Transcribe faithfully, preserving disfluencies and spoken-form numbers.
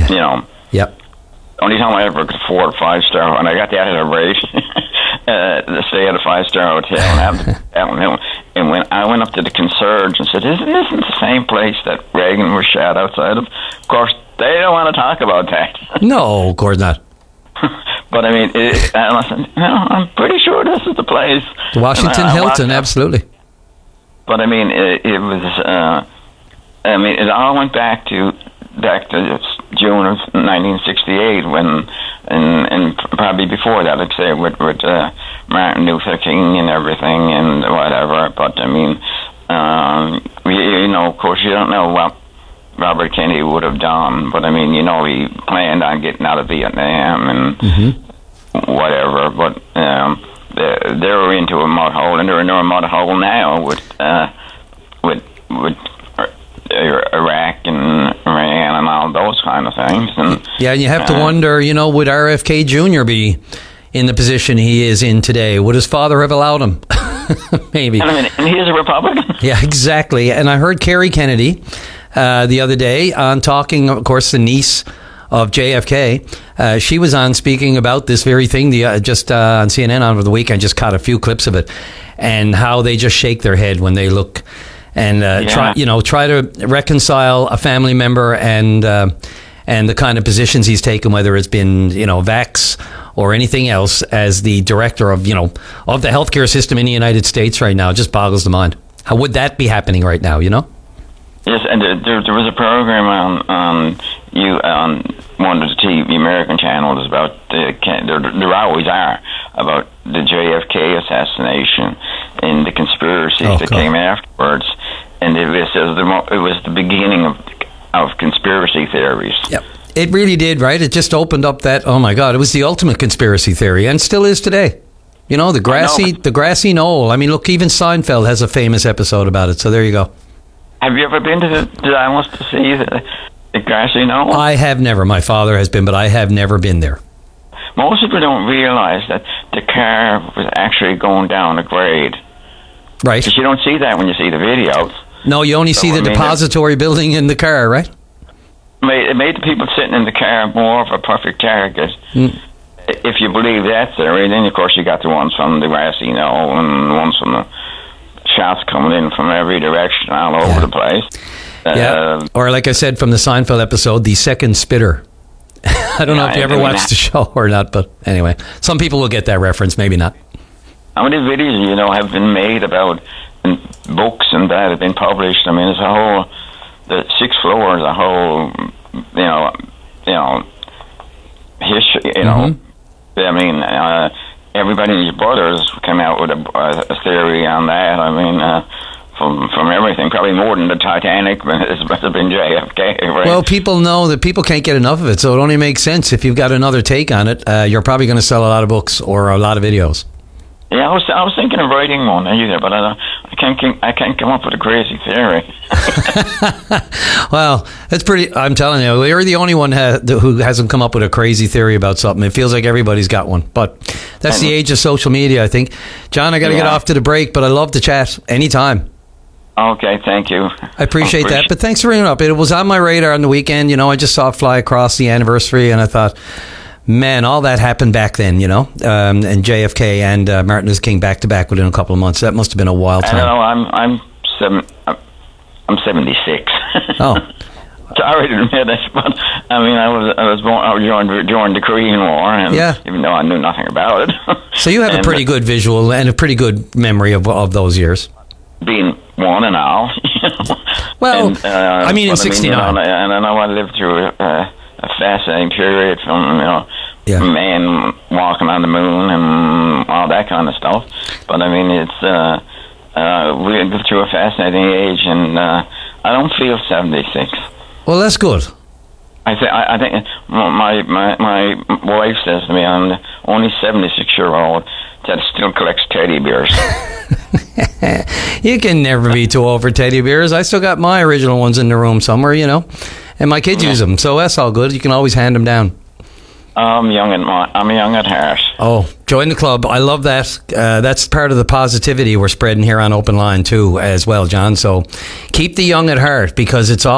you know. Yep. Only time I ever could afford a five star, and I got that at a rate. uh, to stay at a five star hotel, and, and when I went up to the concierge and said, "Isn't this the same place that Reagan was shot outside of?" Of course, they don't want to talk about that. No, of course not. But I mean, it, and I said, "No, I'm pretty sure this is the place." The Washington I, I Hilton, absolutely. But I mean, it, it was. Uh, I mean, it all went back to back to June of nineteen sixty-eight, when, and, and probably before that, like say, with, with uh, Martin Luther King and everything and whatever. But I mean, um, you, you know, of course, you don't know what Robert Kennedy would have done, but I mean, you know, he planned on getting out of Vietnam and mm-hmm. whatever. But um, they, they were into a mud hole, and they're into a mud hole now with uh, with with. Iraq and Iran and all those kind of things. And, yeah, and you have to uh, wonder, you know, would R F K Junior be in the position he is in today? Would his father have allowed him? Maybe. I mean, and he's a Republican. Yeah, exactly. And I heard Kerry Kennedy uh, the other day on talking, of course, the niece of J F K. Uh, she was on speaking about this very thing the, uh, just uh, on C N N over the week. I just caught a few clips of it, and how they just shake their head when they look and uh, yeah. try, you know, try to reconcile a family member and uh, and the kind of positions he's taken, whether it's been, you know, vax or anything else, as the director of, you know, of the healthcare system in the United States right now. It just boggles the mind. How would that be happening right now? You know? Yes, and there, there was a program on on you on one of the T V American channels about the there, there always are about the J F K assassination and the conspiracies oh, that God. came afterwards, and it was the it was the beginning of of conspiracy theories. Yep, it really did. Right, it just opened up that. Oh my God, it was the ultimate conspiracy theory, and still is today. You know, the grassy know, the grassy knoll. I mean, look, even Seinfeld has a famous episode about it. So there you go. Have you ever been to the, the Dallas to see the, the grassy knoll? I have never. My father has been, but I have never been there. Most people don't realize that the car was actually going down a grade. Right. Because you don't see that when you see the videos. No, you only so, see the I mean, depository building in the car, right? It made, it made the people sitting in the car more of a perfect target. Mm. If you believe that theory, then of course you got the ones from the grassy knoll and the ones from the shots coming in from every direction all over yeah. the place. Yeah. Uh, or like I said from the Seinfeld episode, the second spitter. I don't yeah, know if you ever I mean, watched the show or not, but anyway, some people will get that reference, maybe not. How many videos, you know, have been made about and books and that have been published? I mean, it's a whole, the six floors, a whole, you know, you know, history, you know. Mm-hmm. I mean, uh, everybody and his brothers came out with a, a theory on that. I mean, uh, from from everything, probably more than the Titanic, but it must have been J F K, right? Well, people know that people can't get enough of it, so it only makes sense. If you've got another take on it, uh, you're probably going to sell a lot of books or a lot of videos. Yeah, I was I was thinking of writing one either, but I I can't I can't come up with a crazy theory. Well, that's pretty. I'm telling you, you're the only one ha- who hasn't come up with a crazy theory about something. It feels like everybody's got one, but that's and, the age of social media, I think. John, I got to yeah. get off to the break, but I love to chat anytime. Okay, thank you. I appreciate, I appreciate that, but thanks for ringing up. It was on my radar on the weekend. You know, I just saw it fly across the anniversary, and I thought, man, all that happened back then, you know, um, and J F K and uh, Martin Luther King back to back within a couple of months. That must have been a wild time. I know. I'm I'm seven. I'm seventy-six. Oh, sorry to admit it, but I mean, I was I was born I was during, during the Korean War, and yeah. even though I knew nothing about it. So you have and, a pretty good visual and a pretty good memory of of those years. Being one and all. You know? Well, and, uh, I mean, in sixty-nine, I mean, you know, and I know I lived through a, a fascinating period from you know. Yeah. Man walking on the moon and all that kind of stuff. But I mean, it's uh, uh, we go through a fascinating age, and uh, I don't feel seventy-six. Well, that's good. I think I, I think my my my wife says to me, I'm the only seventy-six year old that still collects teddy bears. You can never be too old for teddy bears. I still got my original ones in the room somewhere, you know, and my kids yeah. use them, so that's all good. You can always hand them down. I'm young at my, I'm young at heart. Oh, join the club. I love that. Uh, that's part of the positivity we're spreading here on Open Line too, as well, John. So keep the young at heart, because it's all